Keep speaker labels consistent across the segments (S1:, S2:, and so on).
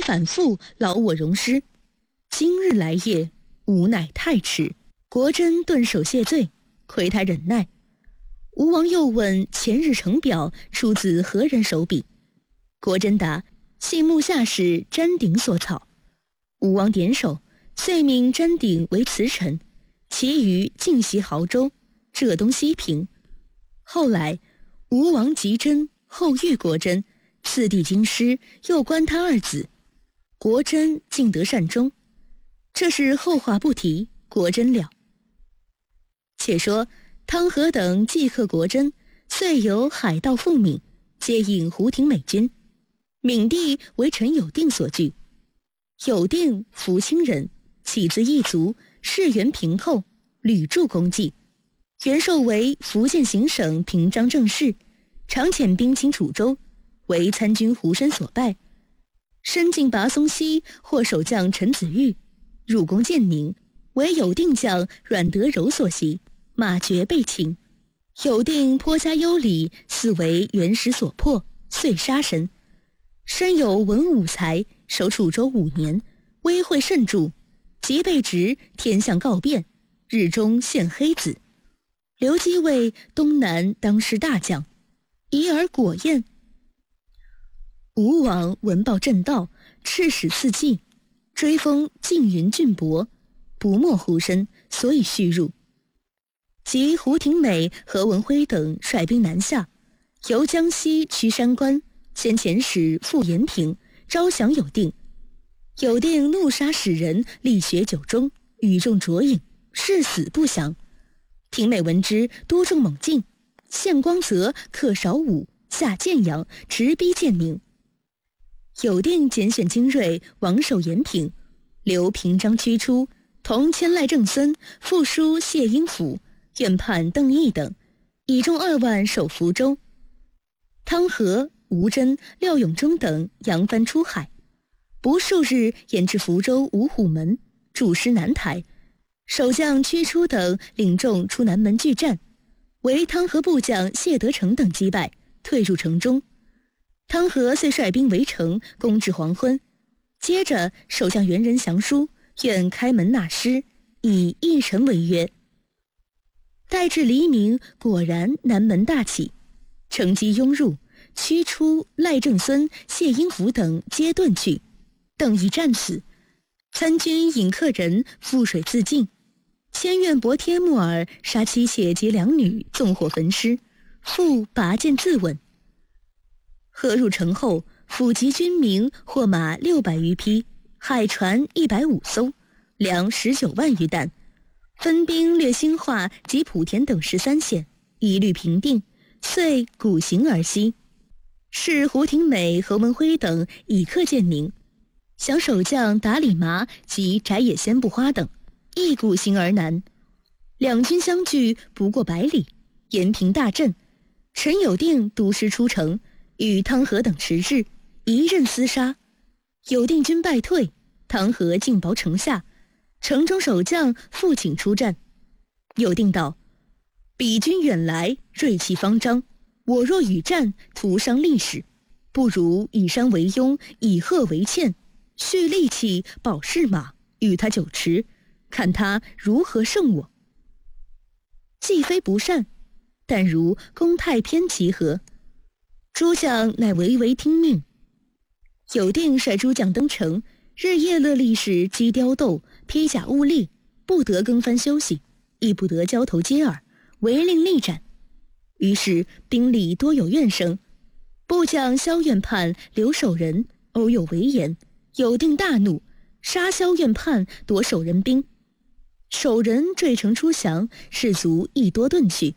S1: 反复，劳我容师。今日来也，吾乃太迟。国真顿首谢罪，亏他忍耐。吴王又问前日呈表出自何人手笔？国真答：系幕下士詹鼎所草。吴王点首，遂命詹鼎为辞臣，其余尽袭亳州、浙东西平。后来吴王及真，后遇国真，次第京师，又官他二子。国真尽得善终。这是后话不提，国真了。且说汤和等既克国真，遂由海盗赴闽，接应胡廷美军。闽地为陈有定所据。有定，福清人，起自异族，世元平后，屡著功绩。原授为福建行省平章政事，常遣兵侵楚州，为参军胡申所败。身进拔松溪，获守将陈子玉，入宫建宁，为有定将阮德柔所袭，马绝被擒。有定颇加优礼，似为元始所迫，遂杀身。身有文武才，守楚州5年，威惠甚著，即被职天象告变，日中现黑子。刘基为东南当世大将，疑而果验。吴王闻报震道，赤使赐祭，追封晋云郡伯，不没胡申，所以续入。及胡廷美、何文辉等率兵南下，由江西驱山关，先遣使赴延平，招降有定。有定怒杀使人，力血酒中，语中灼饮，誓死不降。廷美闻之，督众猛进，献光泽、克韶武、下建阳，直逼建宁。有定拣选精锐，王守延平，留平章驱出，同迁赖正孙、副书谢英甫、院判邓毅等，以众2万守福州。汤和、吴真、廖永忠等扬帆出海，不数日延至福州五虎门，驻师南台。守将屈出等领众出南门拒战，为汤和部将谢德成等击败，退入城中。汤和遂率兵围城，攻至黄昏。接着守将袁仁降书，愿开门纳师，以一城为约。待至黎明，果然南门大起，乘机拥入，驱出赖正孙、谢英甫等皆遁去，邓毅战死。参军引客人覆水自尽。千院伯帖木儿杀妻妾及两女，纵火焚尸，复拔剑自刎。合入城后，府集军民，获马600余匹，海船150艘，粮19万余担。分兵掠兴化及莆田等13县，一律平定，遂鼓行而西。是胡廷美、何文辉等以克建宁，降守将达里麻及翟野仙不花等，亦鼓行而南。两军相距不过100里，延平大震。陈有定督师出城，与汤和等迟滞，一阵厮杀。有定军败退，汤和进保城下，城中守将复请出战。有定道：彼军远来，锐气方张，我若与战，徒伤力士，不如以山为拥，以鹤为堑，蓄力气，保士马，与他久持，看他如何胜我。既非不善，但如攻太偏其何？诸将乃唯唯听命。有定率诸将登城，日夜勒力士击雕斗，披甲务力，不得更番休息，亦不得交头接耳，唯令力斩。于是兵力多有怨声。部将萧院判、刘守仁偶有违言，有定大怒，杀萧院判，夺守仁兵。守仁坠城出降，士卒亦多遁去。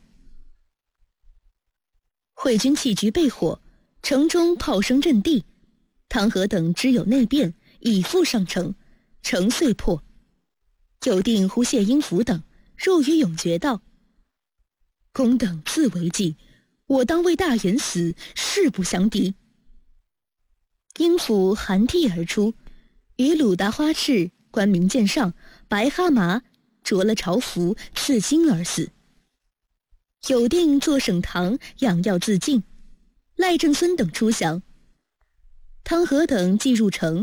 S1: 会军弃局被火，城中炮声震地。汤和等知有内变，已复上城，城遂破。有定呼谢英甫等入于永绝道：公等自为计，我当为大元死，誓不相敌。英甫含涕而出，与鲁达花赤、关明剑上、白哈麻着了朝服，刺金而死。有定坐省堂，养药自尽。赖正孙等出降。汤和等既入城，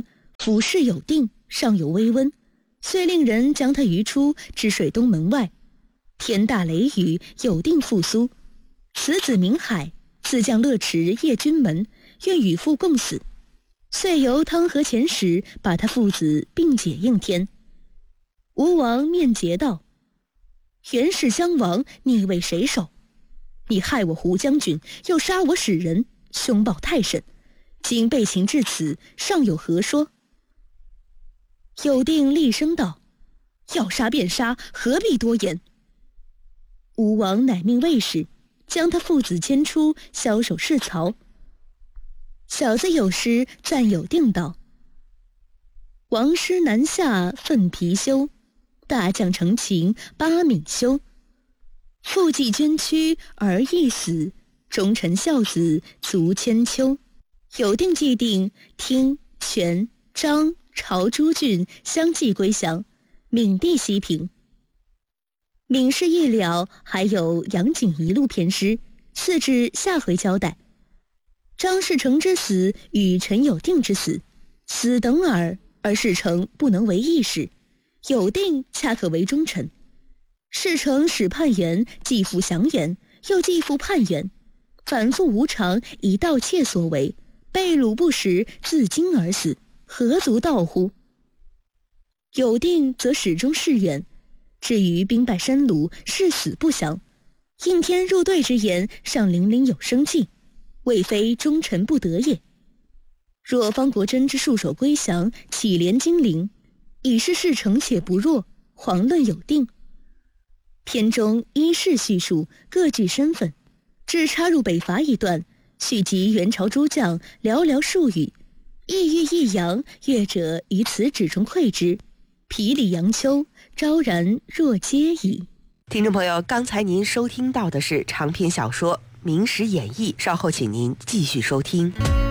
S1: 俯视有定，上有微温，遂令人将他移出至水东门外。天大雷雨，有定复苏。此子名海，自将乐池夜君门，愿与父共死。遂由汤和遣使把他父子并解应天。吴王面诘道：袁氏相亡，你为谁守？你害我胡将军，又杀我使人，凶暴太甚。今被擒至此，尚有何说？有定厉声道：要杀便杀，何必多言？吴王乃命卫士将他父子牵出，枭首示曹。小子有诗赞有定道：王师南下奋貔貅，大将成擒八闵修。父继捐躯儿亦死，忠臣孝子足千秋。有定既定，听、权、张、朝诸郡相继归降，闵地西平。闵事一了，还有杨景一路篇诗，次至下回交代。张士诚之死与陈有定之死，死等耳，而士诚不能为义士，有定恰可为忠臣。士诚使叛元，继父降元，又继父叛元，反复无常，以盗窃所为，被掳不食，自惊而死，何足道乎？有定则始终士远，至于兵败山鲁，誓死不降。应天入对之言，尚凛凛有生气，未非忠臣不得也。若方国珍之束手归降，乞怜金陵，已是事成且不弱，遑论有定。篇中依事叙述，各具身份，只插入北伐一段，续集元朝诸将寥寥数语，意欲抑扬，阅者于此纸中窥之，皮里杨秋，昭然若揭矣。
S2: 听众朋友，刚才您收听到的是长篇小说《明史演义》，稍后请您继续收听。